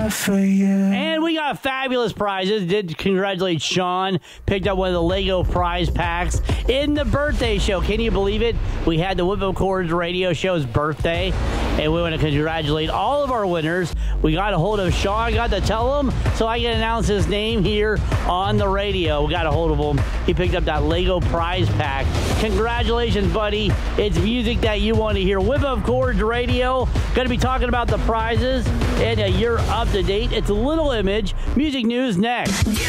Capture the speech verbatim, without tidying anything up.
have for you. And we got fabulous prizes. Did congratulate Sean. Picked up one of the Lego prize packs in the birthday show. Can you believe it? We had the Whip of Chords radio show's birthday, and we want to congratulate all of our winners. We got a hold of Sean, got to tell him so I can announce his name here on the radio. We got a hold of him. He picked up that Lego prize pack. Congratulations, buddy. It's music that you want to hear. Whip of Chords radio. Going to be talking about the prizes, and uh, you're up to date. It's a Little Image. Music news next.